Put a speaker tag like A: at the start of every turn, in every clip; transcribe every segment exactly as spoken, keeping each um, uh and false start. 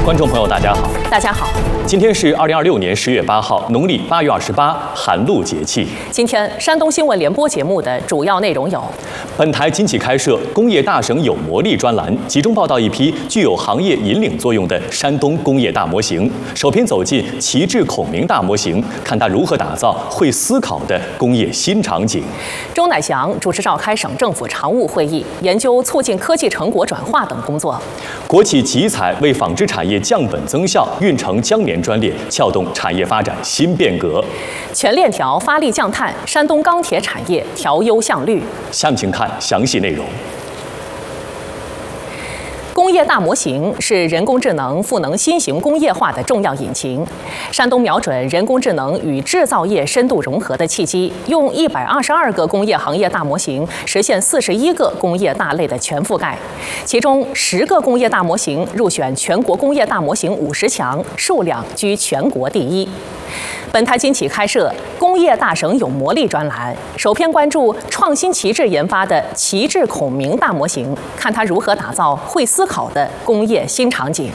A: 观众朋友，大家好。
B: 大家好。
A: 今天是二零二六年十月八号，农历八月二十八，寒露节气。
B: 今天山东新闻联播节目的主要内容有：
A: 本台今起开设“工业大省有魔力”专栏，集中报道一批具有行业引领作用的山东工业大模型。首篇走进奇志孔明大模型，看它如何打造会思考的工业新场景。
B: 周乃祥主持召开省政府常务会议，研究促进科技成果转化等工作。
A: 国企集采为纺织产业降本增效，运成江棉专列，撬动产业发展新变革。
B: 全链条发力降碳，山东钢铁产业调优向绿。
A: 下面请看详细内容。
B: 工业大模型是人工智能赋能新型工业化的重要引擎。山东瞄准人工智能与制造业深度融合的契机，用一百二十二个工业行业大模型实现四十一个工业大类的全覆盖，其中十个工业大模型入选全国工业大模型五十强，数量居全国第一。本台今起开设“工业大省有魔力”专栏，首篇关注创新旗帜研发的旗帜孔明大模型，看它如何打造会思考的工业新场景。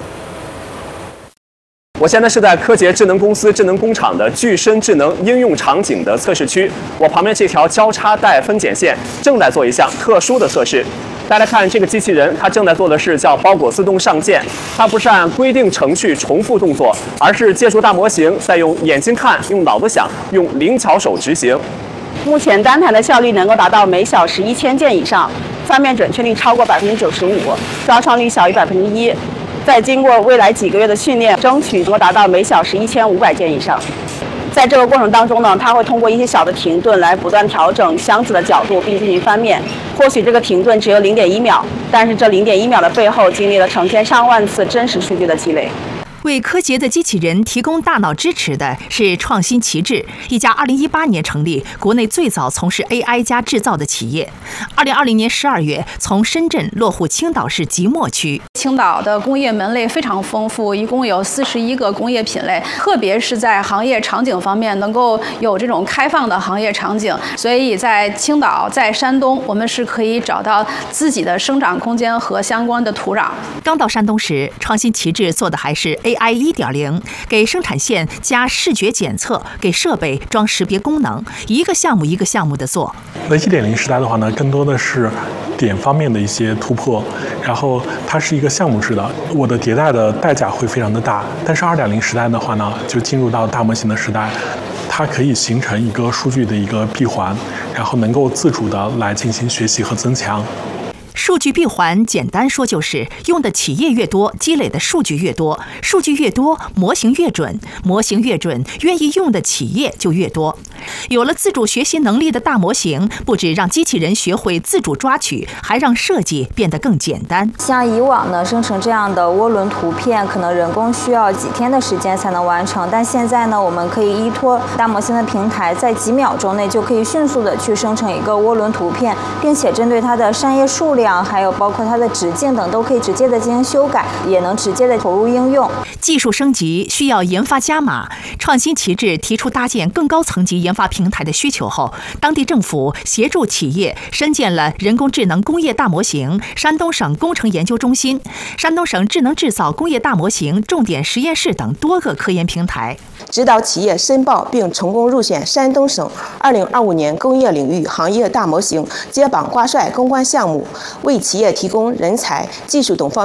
C: 我现在是在科杰智能公司智能工厂的具身智能应用场景的测试区，我旁边这条交叉带分拣线正在做一项特殊的测试。大家看这个机器人，它正在做的是叫包裹自动上件，它不是按规定程序重复动作，而是借助大模型，再用眼睛看，用脑子想，用灵巧手执行。
D: 目前单台的效率能够达到每小时一千件以上，翻面准确率超过百分之九十五，刷创率小于百分之一。再经过未来几个月的训练，争取能够达到每小时一千五百件以上。在这个过程当中呢，它会通过一些小的停顿来不断调整箱子的角度，并进行翻面。或许这个停顿只有零点一秒，但是这零点一秒的背后，经历了成千上万次真实数据的积累。
E: 为科杰的机器人提供大脑支持的是创新旗帜，一家二零一八年成立、国内最早从事 A I 加制造的企业。二零二零年十二月，从深圳落户青岛市即墨区。
F: 青岛的工业门类非常丰富，一共有四十一个工业品类，特别是在行业场景方面，能够有这种开放的行业场景。所以在青岛、在山东，我们是可以找到自己的生长空间和相关的土壤。
E: 刚到山东时，创新旗帜做的还是 A I 一点零，给生产线加视觉检测，给设备装识别功能，一个项目一个项目的做。
G: 那一点零时代的话呢，更多的是点方面的一些突破，然后它是一个项目制的，我的迭代的代价会非常的大。但是二点零时代的话呢，就进入到大模型的时代，它可以形成一个数据的一个闭环，然后能够自主的来进行学习和增强。
E: 数据闭环简单说就是用的企业越多，积累的数据越多，数据越多，模型越准，模型越准，愿意用的企业就越多。有了自主学习能力的大模型，不止让机器人学会自主抓取，还让设计变得更简单。
H: 像以往呢，生成这样的涡轮图片，可能人工需要几天的时间才能完成，但现在呢，我们可以依托大模型的平台，在几秒钟内就可以迅速的去生成一个涡轮图片，并且针对它的扇叶数量，还有包括它的直径等，都可以直接的进行修改，也能直接的投入应用。
E: 技术升级需要研发加码，创新旗帜提出搭建更高层级研发平台的需求后，当地政府协助企业深建了人工智能工业大模型山东省工程研究中心、山东省智能制造工业大模型重点实验室等多个科研平台，
I: 指导企业申报并成功入选山东省二零二五年工业领域行业大模型接榜挂帅攻关项目，为企业提供人才、技术等方面